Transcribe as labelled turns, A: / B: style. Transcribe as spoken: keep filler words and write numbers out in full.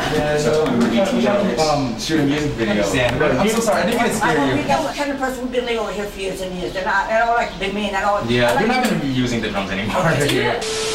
A: Yeah, so we're trying, we're trying to um, shoot a music video. I'm so sorry, I didn't mean to scare
B: I
A: you.
B: think I'm the kind of person who's been living over here for years and years. And I, I don't like to be mean. I don't.
A: Yeah,
B: I
A: we're
B: like
A: not
B: to-
A: going to be using the drums anymore.
B: Okay.
A: Yeah.